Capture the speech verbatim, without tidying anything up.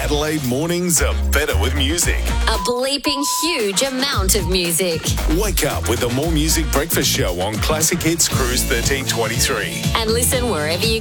Adelaide mornings are better with music. A bleeping huge amount of music. Wake up with the More Music Breakfast Show on Classic Hits Cruise thirteen twenty-three. And listen wherever you